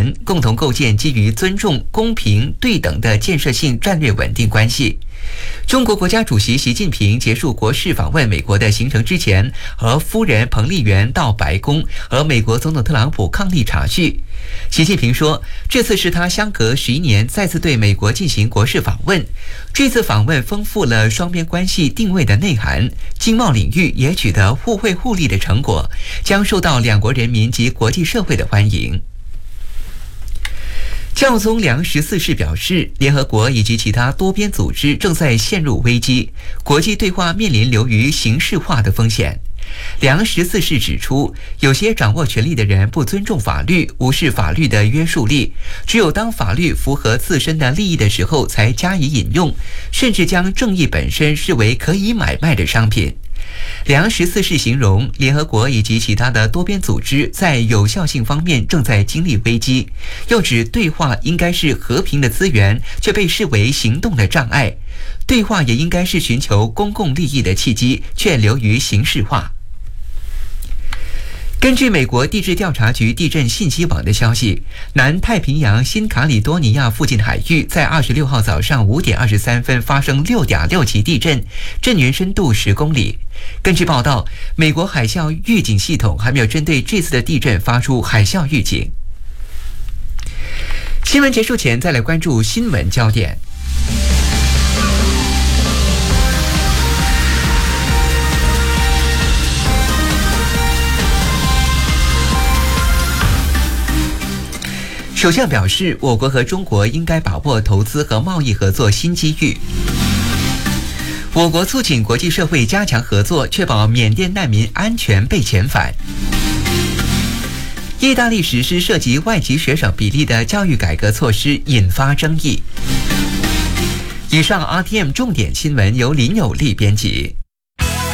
韩共同构建基于尊重、公平、对等的建设性战略稳定关系。中国国家主席习近平结束国事访问美国的行程之前，和夫人彭丽媛到白宫和美国总统特朗普伉俪茶叙。习近平说，这次是他相隔11年再次对美国进行国事访问。这次访问丰富了双边关系定位的内涵，经贸领域也取得互惠互利的成果，将受到两国人民及国际社会的欢迎。教宗梁14世表示，联合国以及其他多边组织正在陷入危机，国际对话面临流于形式化的风险。梁14世指出，有些掌握权力的人不尊重法律，无视法律的约束力，只有当法律符合自身的利益的时候才加以引用，甚至将正义本身视为可以买卖的商品。梁14世形容联合国以及其他的多边组织在有效性方面正在经历危机，又指对话应该是和平的资源，却被视为行动的障碍；对话也应该是寻求公共利益的契机，却流于形式化。根据美国地质调查局地震信息网的消息，南太平洋新卡里多尼亚附近海域在26号早上5点23分发生6.6级地震，震源深度10公里。根据报道，美国海啸预警系统还没有针对这次的地震发出海啸预警。新闻结束前，再来关注新闻焦点。首相表示，我国和中国应该把握投资和贸易合作新机遇。我国促请国际社会加强合作，确保缅甸难民安全被遣返。意大利实施涉及外籍学生比例的教育改革措施引发争议。以上 RTM 重点新闻由林有利编辑。